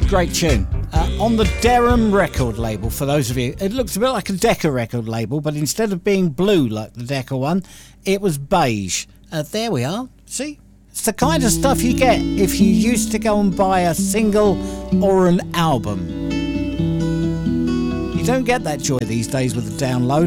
Great tune. On the Derham record label, for those of you. It looks a bit like a Decca record label, but instead of being blue like the Decca one, it was beige. There we are. See? It's the kind of stuff you get if you used to go and buy a single or an album. You don't get that joy these days with the download.